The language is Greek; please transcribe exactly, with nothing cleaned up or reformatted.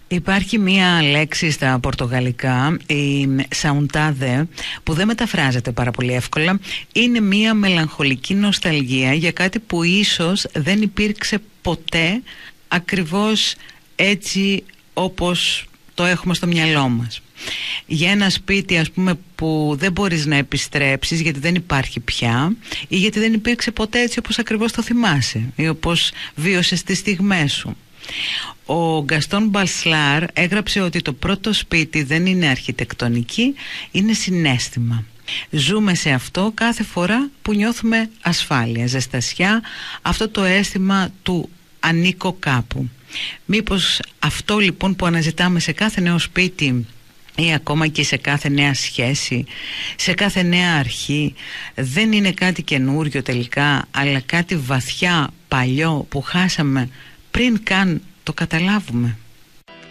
Υπάρχει μία λέξη στα πορτογαλικά, η σαουντάδε, που δεν μεταφράζεται πάρα πολύ εύκολα. Είναι μία μελαγχολική νοσταλγία για κάτι που ίσως δεν υπήρξε ποτέ ακριβώς έτσι όπως το έχουμε στο μυαλό μας. Για ένα σπίτι, ας πούμε, που δεν μπορείς να επιστρέψεις γιατί δεν υπάρχει πια ή γιατί δεν υπήρξε ποτέ έτσι όπως ακριβώς το θυμάσαι ή όπως βίωσες τις στιγμές σου. Ο Γκαστόν Μπασλάρ έγραψε ότι το πρώτο σπίτι δεν είναι αρχιτεκτονική, είναι συναίσθημα. Ζούμε σε αυτό κάθε φορά που νιώθουμε ασφάλεια, ζεστασιά, αυτό το αίσθημα του ανήκω κάπου. Μήπως αυτό λοιπόν που αναζητάμε σε κάθε νέο σπίτι ή ακόμα και σε κάθε νέα σχέση, σε κάθε νέα αρχή, δεν είναι κάτι καινούριο τελικά, αλλά κάτι βαθιά παλιό που χάσαμε πριν καν το καταλάβουμε.